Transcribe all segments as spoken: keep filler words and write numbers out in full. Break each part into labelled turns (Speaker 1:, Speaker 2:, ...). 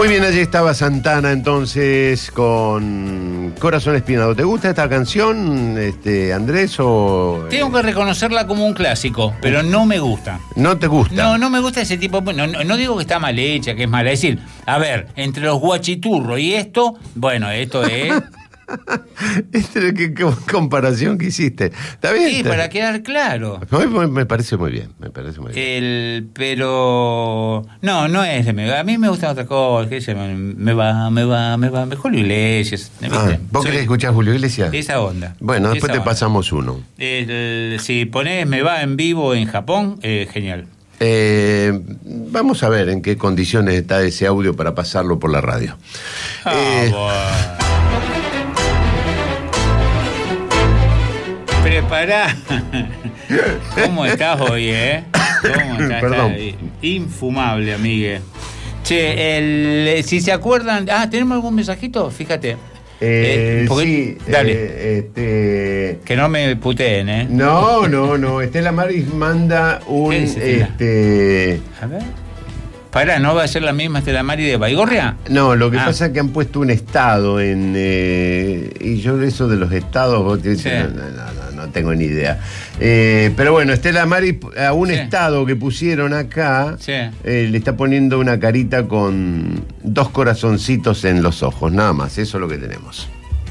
Speaker 1: Muy bien, allí estaba Santana entonces con Corazón Espinado. ¿Te gusta esta canción, este, Andrés? O...
Speaker 2: Tengo que reconocerla como un clásico, pero no me gusta.
Speaker 1: ¿No te gusta?
Speaker 2: No, no me gusta ese tipo. No, no, no digo que está mal hecha, que es mala. Es decir, a ver, entre los guachiturros y esto, bueno, esto es...
Speaker 1: Este, ¿qué, qué comparación que hiciste? ¿Está bien?
Speaker 2: Sí,
Speaker 1: está...
Speaker 2: para quedar claro.
Speaker 1: Me, me parece muy bien, me parece muy bien.
Speaker 2: El, pero no, no es de me. A mí me gusta otra cosa, que se me, me va, me va, me va, Julio Iglesias.
Speaker 1: Ah, ¿vos querés escuchar Julio Iglesias?
Speaker 2: Esa onda.
Speaker 1: Bueno, después
Speaker 2: esa
Speaker 1: te
Speaker 2: onda.
Speaker 1: pasamos uno.
Speaker 2: El, si ponés me va en vivo en Japón, eh, genial.
Speaker 1: Eh, vamos a ver en qué condiciones está ese audio para pasarlo por la radio.
Speaker 2: Ah,
Speaker 1: eh,
Speaker 2: bueno. Prepará. ¿Cómo estás hoy, eh? ¿Cómo estás?
Speaker 1: Perdón.
Speaker 2: Estás infumable, amigue. Che, el, si se acuerdan... Ah, ¿tenemos algún mensajito? Fíjate.
Speaker 1: Eh,
Speaker 2: Eh, porque-
Speaker 1: sí,
Speaker 2: dale.
Speaker 1: eh, este...
Speaker 2: Que no me puteen, ¿eh?
Speaker 1: No, no, no. Estela Maris manda un...
Speaker 2: ¿Qué dice Estela?
Speaker 1: este
Speaker 2: A ver. Pará, ¿no va a ser la misma Estela Mari de Baigorria?
Speaker 1: No, lo que
Speaker 2: Ah.
Speaker 1: pasa es que han puesto un estado en... Eh, y yo eso de los estados, vos te dices,
Speaker 2: Sí.
Speaker 1: no, no, no, no tengo ni idea. Eh, pero bueno, Estela Maris, a un
Speaker 2: Sí.
Speaker 1: estado que pusieron acá,
Speaker 2: Sí.
Speaker 1: eh, le está poniendo una carita con dos corazoncitos en los ojos, nada más. Eso es lo que tenemos.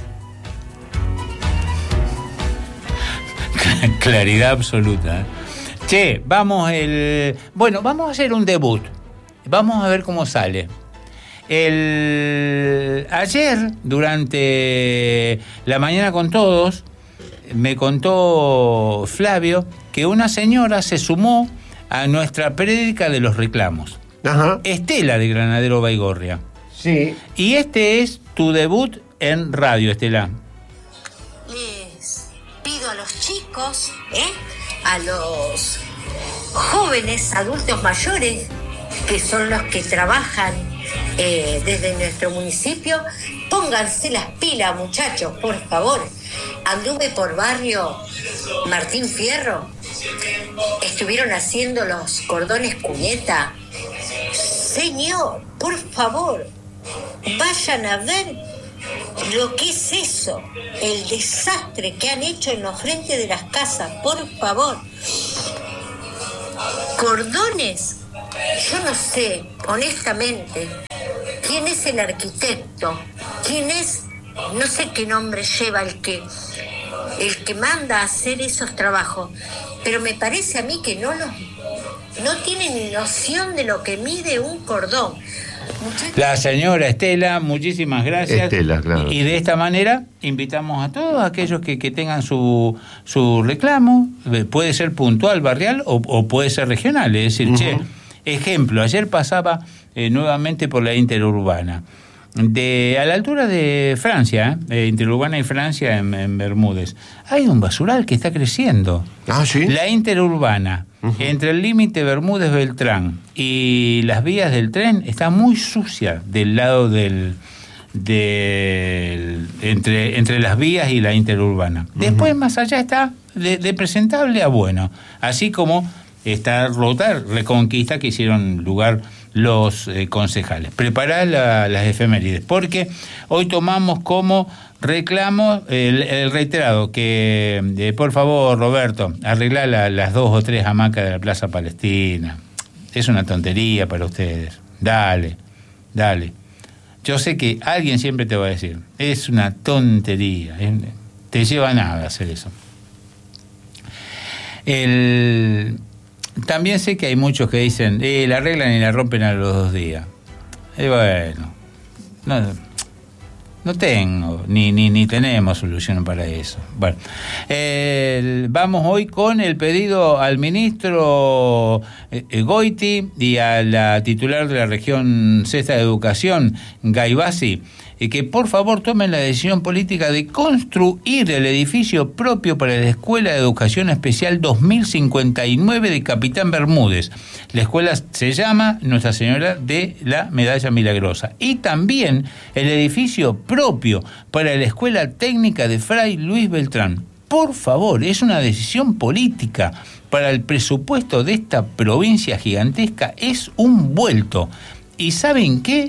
Speaker 2: Claridad absoluta. Che, vamos el... Bueno, vamos a hacer un debut. Vamos a ver cómo sale. El... Ayer, durante la mañana con todos, me contó Flavio que una señora se sumó a nuestra prédica de los reclamos.
Speaker 1: Ajá.
Speaker 2: Estela de Granadero Baigorria.
Speaker 1: Sí.
Speaker 2: Y este es tu debut en radio, Estela.
Speaker 3: Les pido a los chicos, ¿eh? a los jóvenes, adultos mayores, que son los que trabajan eh, desde nuestro municipio, pónganse las pilas, muchachos, por favor. Anduve por barrio Martín Fierro, estuvieron haciendo los cordones cuneta. Señor, por favor, vayan a ver lo que es eso, el desastre que han hecho en los frentes de las casas, por favor. Cordones, yo no sé, honestamente, quién es el arquitecto, quién es, no sé qué nombre lleva el que, el que manda a hacer esos trabajos, pero me parece a mí que no los, no tiene ni noción de lo que mide un cordón. Muchachos,
Speaker 2: La señora Estela, muchísimas gracias.
Speaker 1: Estela, claro.
Speaker 2: Y de esta manera invitamos a todos aquellos que, que tengan su, su reclamo, eh, puede ser puntual, barrial o, o puede ser regional. Es decir,
Speaker 1: Uh-huh.
Speaker 2: che, ejemplo, ayer pasaba eh, nuevamente por la interurbana. De, a la altura de Francia, eh, interurbana y Francia en, en Bermúdez, hay un basural que está creciendo.
Speaker 1: Ah, sí.
Speaker 2: La interurbana, uh-huh. entre el límite Bermúdez-Beltrán y las vías del tren, está muy sucia del lado del... del entre, entre las vías y la interurbana. Uh-huh. Después, más allá, está de, de presentable a bueno. Así como está Rota, Reconquista, que hicieron lugar los eh, concejales. Prepará la, las efemérides, porque hoy tomamos como reclamo el, el reiterado que, eh, por favor, Roberto, arreglá la, las dos o tres hamacas de la Plaza Palestina. Es una tontería para ustedes. Dale, dale. Yo sé que alguien siempre te va a decir, es una tontería, eh, te lleva a nada hacer eso. El... También sé que hay muchos que dicen, eh, la arreglan y la rompen a los dos días. Y bueno, no, no tengo, ni, ni, ni tenemos solución para eso. Bueno, eh, vamos hoy con el pedido al ministro eh, Goiti y a la titular de la región sexta de Educación, Gaibasi, y que por favor tomen la decisión política de construir el edificio propio para la Escuela de Educación Especial dos mil cincuenta y nueve de Capitán Bermúdez. La escuela se llama Nuestra Señora de la Medalla Milagrosa. Y también el edificio propio para la Escuela Técnica de Fray Luis Beltrán. Por favor, es una decisión política. Para el presupuesto de esta provincia gigantesca es un vuelto. ¿Y saben qué?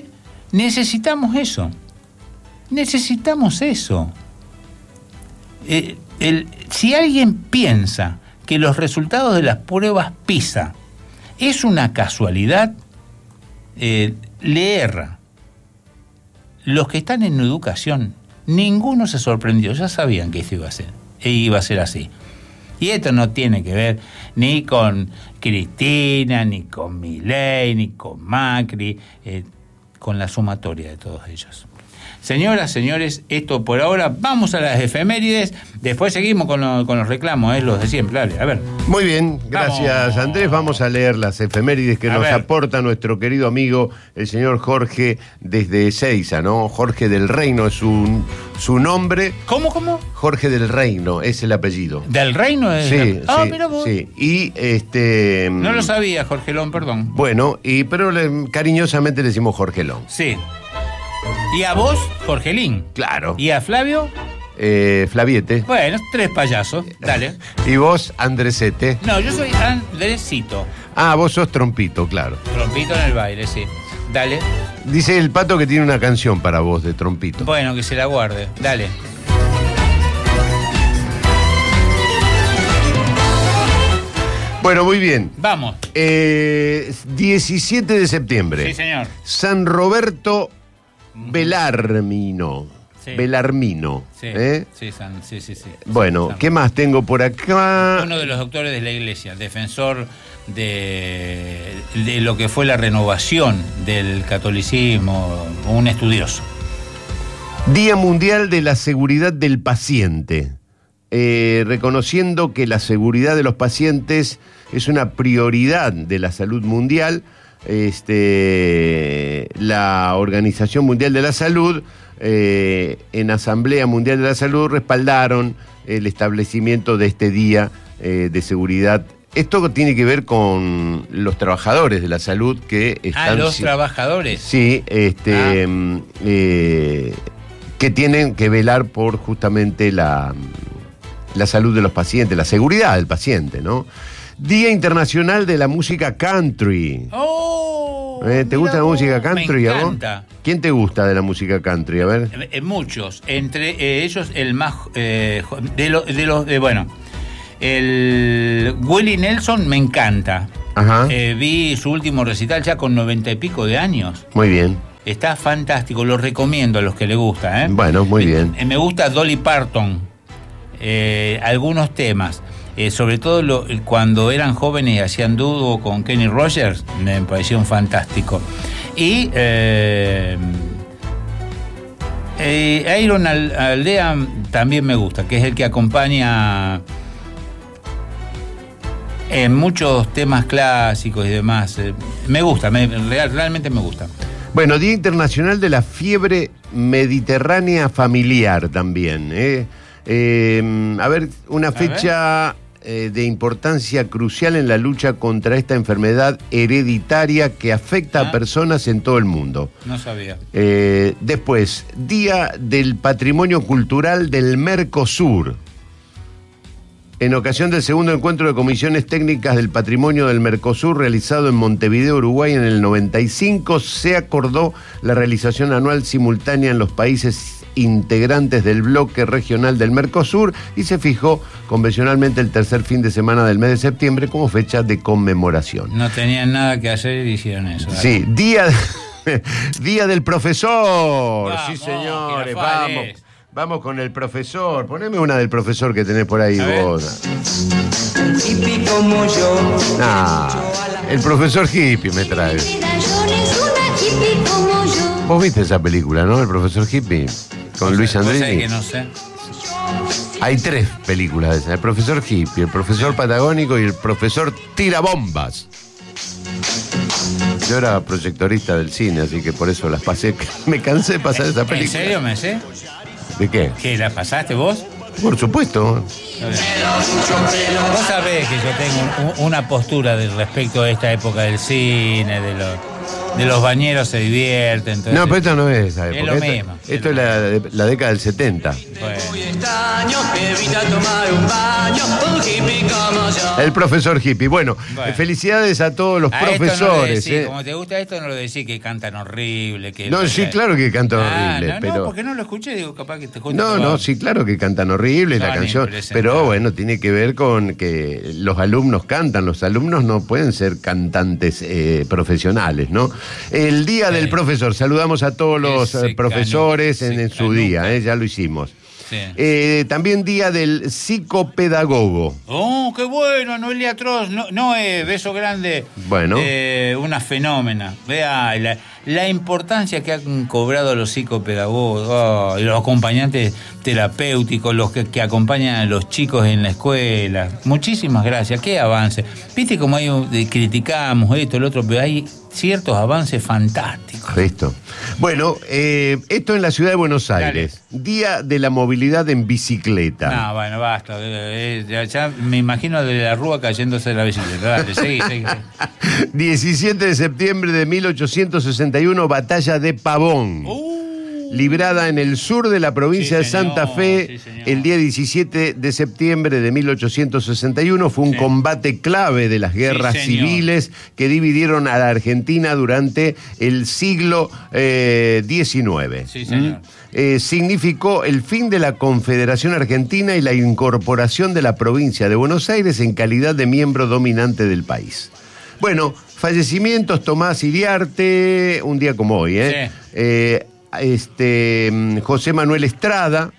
Speaker 2: Necesitamos eso. Necesitamos eso. Eh, el, si alguien piensa que los resultados de las pruebas PISA es una casualidad, eh, le erra. Los que están en educación, ninguno se sorprendió, ya sabían que esto iba a ser, iba a ser así. Y esto no tiene que ver ni con Cristina, ni con Milei, ni con Macri, eh, con la sumatoria de todos ellos. Señoras, señores, esto por ahora. Vamos a las efemérides. Después seguimos con, lo, con los reclamos, ¿eh? Los de siempre. Dale, a ver.
Speaker 1: Muy bien, gracias Vamos. Andrés. Vamos a leer las efemérides que a nos ver. aporta nuestro querido amigo, el señor Jorge, desde Ezeiza, ¿no? Jorge del Reino es su, su nombre.
Speaker 2: ¿Cómo, cómo?
Speaker 1: Jorge del Reino es el apellido.
Speaker 2: ¿Del Reino? Es
Speaker 1: sí,
Speaker 2: el... Ah,
Speaker 1: sí,
Speaker 2: mira vos.
Speaker 1: sí. Y este...
Speaker 2: No lo sabía, Jorgelón, perdón.
Speaker 1: Bueno, y pero le, cariñosamente le decimos Jorgelón.
Speaker 2: Sí. ¿Y a vos, Jorgelín?
Speaker 1: Claro.
Speaker 2: ¿Y a Flavio?
Speaker 1: Eh, Flaviete.
Speaker 2: Bueno, tres payasos, dale.
Speaker 1: ¿Y vos, Andresete?
Speaker 2: No, yo soy Andresito.
Speaker 1: Ah, vos sos Trompito, claro.
Speaker 2: Trompito en el baile, sí. Dale.
Speaker 1: Dice el Pato que tiene una canción para vos de Trompito.
Speaker 2: Bueno, que se la guarde, dale.
Speaker 1: Bueno, muy bien.
Speaker 2: Vamos.
Speaker 1: Eh, diecisiete de septiembre.
Speaker 2: Sí, señor.
Speaker 1: San Roberto Belarmino.
Speaker 2: Sí.
Speaker 1: Belarmino.
Speaker 2: Sí,
Speaker 1: ¿eh?
Speaker 2: sí, San, sí, sí, sí.
Speaker 1: Bueno,
Speaker 2: San.
Speaker 1: ¿qué más tengo por acá?
Speaker 2: Uno de los doctores de la Iglesia, defensor de, de lo que fue la renovación del catolicismo, un estudioso.
Speaker 1: Día Mundial de la Seguridad del Paciente. Eh, reconociendo que la seguridad de los pacientes es una prioridad de la salud mundial, este, la Organización Mundial de la Salud, eh, en Asamblea Mundial de la Salud, respaldaron el establecimiento de este día eh, de seguridad. Esto tiene que ver con los trabajadores de la salud que están...
Speaker 2: Ah, los
Speaker 1: si,
Speaker 2: trabajadores.
Speaker 1: Sí, este, ah. eh, que tienen que velar por justamente la... la salud de los pacientes, la seguridad del paciente, ¿no? Día Internacional de la Música Country.
Speaker 2: Oh,
Speaker 1: ¿Eh? ¿Te gusta la música country?
Speaker 2: Me
Speaker 1: a vos?
Speaker 2: encanta.
Speaker 1: ¿Quién te gusta de la música country? A ver.
Speaker 2: Eh, muchos. Entre eh, ellos, el más... Eh, de los... De los eh, bueno, el Willie Nelson me encanta.
Speaker 1: Ajá.
Speaker 2: Eh, vi su último recital ya con noventa y pico de años.
Speaker 1: Muy bien.
Speaker 2: Está fantástico, lo recomiendo a los que les gusta, ¿eh?
Speaker 1: Bueno, muy bien.
Speaker 2: Me, me gusta Dolly Parton. Eh, algunos temas, eh, sobre todo lo, cuando eran jóvenes y hacían dúo con Kenny Rogers, me parecieron fantástico. Y eh, eh, Iron Aldea también me gusta, que es el que acompaña en muchos temas clásicos y demás. Eh, me gusta, me, real, realmente me gusta.
Speaker 1: Bueno, Día Internacional de la Fiebre Mediterránea Familiar también, ¿eh? Eh, a ver, una fecha eh, de importancia crucial en la lucha contra esta enfermedad hereditaria que afecta ah. a personas en todo el mundo.
Speaker 2: No sabía.
Speaker 1: Eh, después, Día del Patrimonio Cultural del Mercosur. En ocasión del segundo encuentro de comisiones técnicas del patrimonio del Mercosur realizado en Montevideo, Uruguay, en el noventa y cinco, se acordó la realización anual simultánea en los países integrantes del bloque regional del Mercosur y se fijó convencionalmente el tercer fin de semana del mes de septiembre como fecha de conmemoración.
Speaker 2: No tenían nada que hacer y hicieron eso. ¿Vale?
Speaker 1: Sí, día, día del profesor.
Speaker 2: Vamos,
Speaker 1: sí, señores,
Speaker 2: Girafales.
Speaker 1: vamos. Vamos con el profesor. Poneme una del profesor que tenés por ahí vos.
Speaker 4: Hippie como yo.
Speaker 1: Nah, el profesor hippie me trae. Vos viste esa película, ¿no? El profesor hippie. Con Luis Andrini.
Speaker 2: Que no sé.
Speaker 1: Hay tres películas de esas. El profesor hippie, el profesor patagónico y el profesor tirabombas. Yo era proyectorista del cine, así que por eso las pasé. Me cansé de pasar esa película.
Speaker 2: ¿En serio me sé?
Speaker 1: ¿De qué?
Speaker 2: ¿Que la pasaste vos?
Speaker 1: Por supuesto.
Speaker 2: Vos sabés que yo tengo un, una postura de respecto a esta época del cine, de los... de los bañeros se divierten. Entonces,
Speaker 1: no, pero esto no es esa época.
Speaker 2: Es lo
Speaker 1: esto,
Speaker 2: mismo.
Speaker 1: Esto es la, la década del setenta.
Speaker 2: Bueno.
Speaker 1: El profesor hippie. Bueno,
Speaker 2: Bueno.
Speaker 1: felicidades a todos los
Speaker 2: A esto
Speaker 1: profesores.
Speaker 2: no lo decís,
Speaker 1: eh.
Speaker 2: como te gusta esto, no lo decís que cantan horrible. Que
Speaker 1: No, sí, claro que cantan
Speaker 2: Ah,
Speaker 1: horrible,
Speaker 2: no,
Speaker 1: pero...
Speaker 2: no, porque no lo escuché, digo, capaz que te justo
Speaker 1: No, no, sí, claro que cantan horrible la
Speaker 2: Son
Speaker 1: canción,
Speaker 2: impresentables.
Speaker 1: pero bueno, tiene que ver con que los alumnos cantan, los alumnos no pueden ser cantantes eh, profesionales, ¿no? El día
Speaker 2: Sí.
Speaker 1: del profesor, saludamos a todos los
Speaker 2: Ese
Speaker 1: eh, profesores
Speaker 2: canu-
Speaker 1: en, en
Speaker 2: ese
Speaker 1: su
Speaker 2: canuca.
Speaker 1: día, eh, ya lo hicimos.
Speaker 2: Sí.
Speaker 1: Eh, también día del psicopedagogo.
Speaker 2: Oh, qué bueno, Noelia Trost, no, no eh, beso grande.
Speaker 1: Bueno.
Speaker 2: Eh, una fenómena. Vea la, la importancia que han cobrado los psicopedagogos, oh, y los acompañantes terapéuticos, los que, que acompañan a los chicos en la escuela. Muchísimas gracias, qué avance. Viste como hay un- eh, criticamos esto, el otro, pero hay ciertos avances fantásticos.
Speaker 1: Esto. Bueno, eh, esto en la ciudad de Buenos Aires. Día de la movilidad en bicicleta.
Speaker 2: No, bueno, basta. eh, eh, ya, ya me imagino de la Rúa cayéndose de la bicicleta. Dale, seguí, seguí.
Speaker 1: diecisiete de septiembre de mil ochocientos sesenta y uno, batalla de Pavón.
Speaker 2: Uh.
Speaker 1: Librada en el sur de la provincia
Speaker 2: Sí,
Speaker 1: de Santa
Speaker 2: señor,
Speaker 1: Fe,
Speaker 2: sí, señor.
Speaker 1: el día diecisiete de septiembre de mil ochocientos sesenta y uno, fue un
Speaker 2: Sí.
Speaker 1: combate clave de las guerras
Speaker 2: Sí, señor.
Speaker 1: civiles que dividieron a la Argentina durante el siglo eh, diecinueve.
Speaker 2: Sí, señor.
Speaker 1: ¿Mm? Eh, significó el fin de la Confederación Argentina y la incorporación de la provincia de Buenos Aires en calidad de miembro dominante del país. Bueno, fallecimientos: Tomás Iriarte, un día como hoy, ¿eh?
Speaker 2: Sí.
Speaker 1: Eh, este mm, José Manuel Estrada,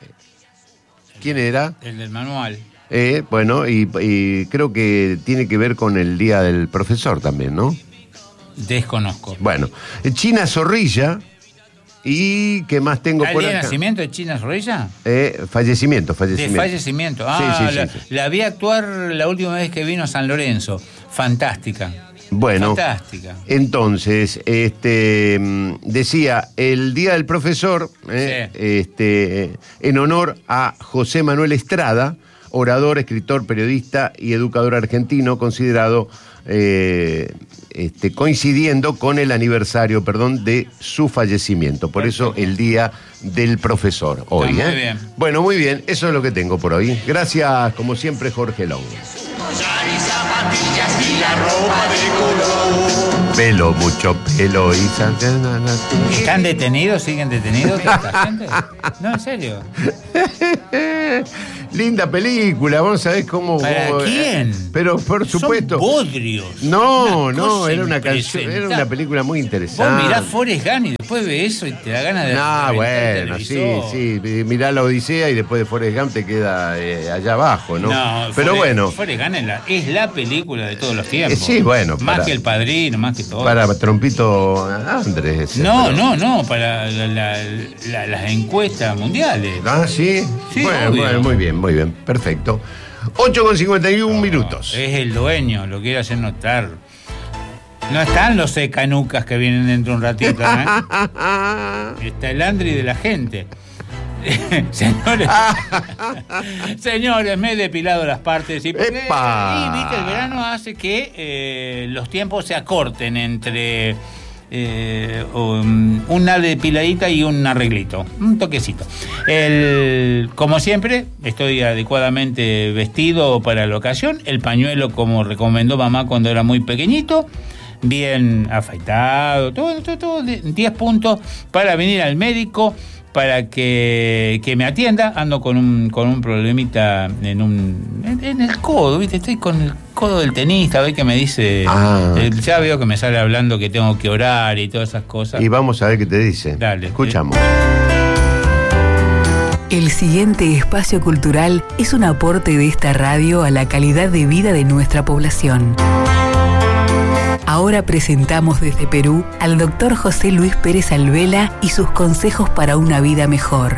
Speaker 1: ¿quién era?
Speaker 2: El del manual.
Speaker 1: Eh, bueno, y, y creo que tiene que ver con el día del profesor también, ¿no?
Speaker 2: Desconozco.
Speaker 1: Bueno, eh, China Zorrilla, y ¿qué más tengo
Speaker 2: ¿El
Speaker 1: por
Speaker 2: día de
Speaker 1: acá?
Speaker 2: nacimiento de China Zorrilla?
Speaker 1: Eh, fallecimiento,
Speaker 2: De
Speaker 1: fallecimiento.
Speaker 2: fallecimiento. Ah,
Speaker 1: Sí, sí,
Speaker 2: la,
Speaker 1: sí, sí.
Speaker 2: la vi actuar la última vez que vino a San Lorenzo. Fantástica.
Speaker 1: Bueno,
Speaker 2: Fantástica.
Speaker 1: entonces, este mm, decía, el Día del Profesor, eh,
Speaker 2: Sí.
Speaker 1: este, eh, en honor a José Manuel Estrada, orador, escritor, periodista y educador argentino, considerado eh, este, coincidiendo con el aniversario, perdón, de su fallecimiento. Por eso el Día del Profesor hoy.
Speaker 2: Está muy
Speaker 1: ¿eh?
Speaker 2: bien.
Speaker 1: Bueno, muy bien, eso es lo que tengo por hoy. Gracias, como siempre, Jorge Long. Pelo, mucho pelo y...
Speaker 2: ¿Están detenidos? ¿Siguen detenidos toda esta gente? No, en serio.
Speaker 1: Linda película, vos sabés cómo...
Speaker 2: ¿Para
Speaker 1: cómo-
Speaker 2: quién?
Speaker 1: Pero por supuesto...
Speaker 2: Son bodrios.
Speaker 1: No,
Speaker 2: Una
Speaker 1: no,
Speaker 2: cosa
Speaker 1: era una canción, era
Speaker 2: impresentable.
Speaker 1: una película muy
Speaker 2: Vos
Speaker 1: interesante.
Speaker 2: mirás Forrest Gump y después ves eso y te da ganas de...
Speaker 1: No,
Speaker 2: reventar el
Speaker 1: bueno, sí,
Speaker 2: televisor.
Speaker 1: sí, mirá la Odisea y después de Forrest Gump te queda eh, allá abajo, ¿no?
Speaker 2: No,
Speaker 1: Pero
Speaker 2: Forrest-
Speaker 1: bueno,
Speaker 2: Forrest Gump es la, es la película de todos los tiempos.
Speaker 1: Eh, sí, bueno,
Speaker 2: Más
Speaker 1: para-
Speaker 2: que El Padrino, más que todo.
Speaker 1: para Trompito Andrés.
Speaker 2: No,
Speaker 1: pero-
Speaker 2: no, no, para la- la- la- las encuestas mundiales.
Speaker 1: Ah, sí.
Speaker 2: Sí,
Speaker 1: bueno,
Speaker 2: obvio.
Speaker 1: bueno, muy bien, muy bien, perfecto. ocho con cincuenta y uno minutos.
Speaker 2: Es el dueño, lo quiere hacer notar. No están los secanucas que vienen dentro de un ratito, ¿eh? Está el Andri de la gente. Señores, señores, me he depilado las partes y, porque-
Speaker 1: ¡Epa!
Speaker 2: y viste, el verano hace que eh, los tiempos se acorten entre eh, um, una depiladita y un arreglito, un toquecito. El, como siempre, estoy adecuadamente vestido para la ocasión, el pañuelo como recomendó mamá cuando era muy pequeñito, bien afeitado, todo, todo, todo, diez puntos para venir al médico, para que, que me atienda. Ando con un, con un problemita en un en, en el codo, ¿viste? Estoy con el codo del tenista, a ver qué me dice.
Speaker 1: Ah.
Speaker 2: Eh, ya veo que me sale hablando que tengo que orar y todas esas cosas.
Speaker 1: Y vamos a ver qué te dice.
Speaker 2: Dale.
Speaker 1: Escuchamos.
Speaker 5: El siguiente espacio cultural es un aporte de esta radio a la calidad de vida de nuestra población. Ahora presentamos desde Perú al doctor José Luis Pérez Alvela y sus consejos para una vida mejor.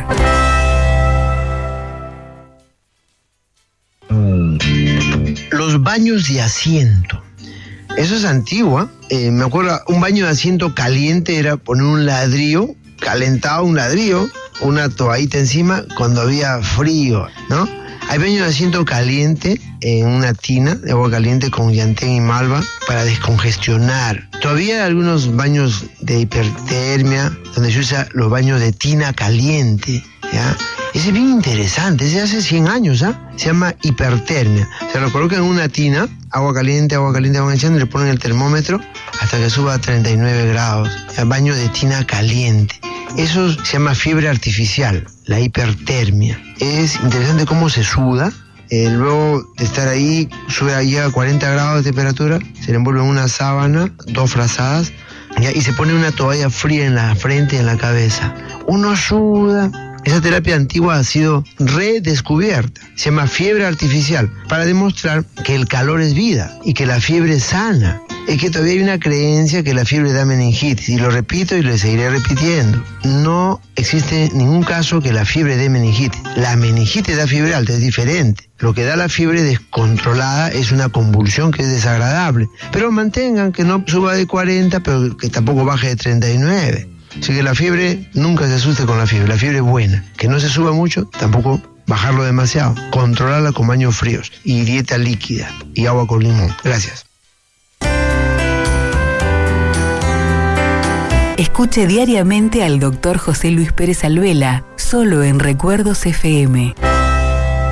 Speaker 6: Los baños de asiento. Eso es antiguo, ¿eh? Eh, me acuerdo, un baño de asiento caliente era poner un ladrillo, calentado un ladrillo, una toallita encima cuando había frío, ¿no? Hay baños de asiento caliente en una tina de agua caliente con llantén y malva para descongestionar Todavía hay algunos baños de hipertermia donde se usa los baños de tina caliente, ¿ya? Ese es bien interesante, ese hace cien años, ¿ah? Se llama hipertermia. Se lo colocan en una tina, agua caliente, agua caliente, agua caliente, le ponen el termómetro hasta que suba a treinta y nueve grados. El baño de tina caliente. Eso se llama fiebre artificial, la hipertermia. Es interesante cómo se suda. Eh, luego de estar ahí, sube ahí a cuarenta grados de temperatura, se le envuelve en una sábana, dos frazadas, ¿ya? Y se pone una toalla fría en la frente y en la cabeza. Uno suda. Esa terapia antigua ha sido redescubierta. Se llama fiebre artificial, para demostrar que el calor es vida y que la fiebre es sana. Es que todavía hay una creencia que la fiebre da meningitis, y lo repito y lo seguiré repitiendo. No existe ningún caso que la fiebre dé meningitis. La meningitis da fiebre alta, es diferente. Lo que da la fiebre descontrolada es una convulsión que es desagradable. Pero mantengan que no suba de cuarenta, pero que tampoco baje de treinta y nueve. Así que la fiebre, nunca se asuste con la fiebre. La fiebre es buena. Que no se suba mucho, tampoco bajarlo demasiado. Controlarla con baños fríos y dieta líquida y agua con limón. Gracias.
Speaker 5: Escuche diariamente al doctor José Luis Pérez Alvela, solo en Recuerdos F M.